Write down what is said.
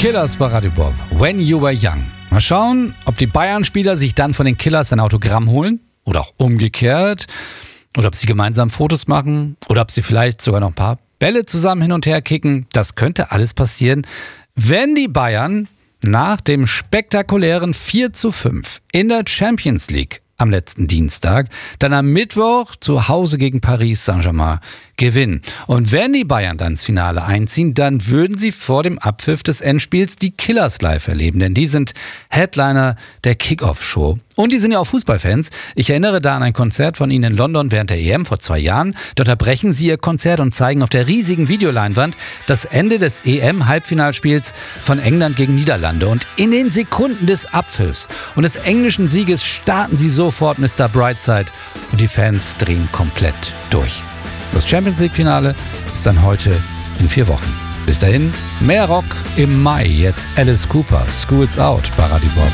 Killers bei Radio Bob. When You Were Young. Mal schauen, ob die Bayern-Spieler sich dann von den Killers ein Autogramm holen oder auch umgekehrt. Oder ob sie gemeinsam Fotos machen oder ob sie vielleicht sogar noch ein paar Bälle zusammen hin und her kicken. Das könnte alles passieren, wenn die Bayern nach dem spektakulären 4:5 in der Champions League am letzten Dienstag dann am Mittwoch zu Hause gegen Paris Saint-Germain gewinnen. Und wenn die Bayern dann ins Finale einziehen, dann würden sie vor dem Abpfiff des Endspiels die Killers live erleben, denn die sind Headliner der Kick-Off-Show. Und die sind ja auch Fußballfans. Ich erinnere da an ein Konzert von ihnen in London während der EM vor 2 Jahren. Dort erbrechen sie ihr Konzert und zeigen auf der riesigen Videoleinwand das Ende des EM-Halbfinalspiels von England gegen Niederlande. Und in den Sekunden des Abpfiffs und des englischen Sieges starten sie sofort Mr. Brightside und die Fans drehen komplett durch. Das Champions League-Finale ist dann heute in 4 Wochen. Bis dahin, mehr Rock im Mai. Jetzt Alice Cooper, School's Out bei Radio Bob.